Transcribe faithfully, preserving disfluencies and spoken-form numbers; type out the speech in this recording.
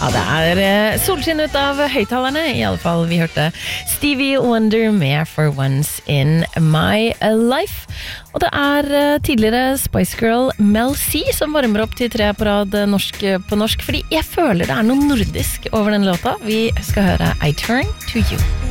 Ja, det er eh, solskinn ut av høyttalerne. I alle fall, vi hørte Stevie Wonder med For Once in My Life. Og det er eh, tidligere Spice Girl Mel C som varmer opp til tre på rad norsk på norsk, fordi jeg føler det er noe nordisk over den låta. Vi skal høre I Turn to You.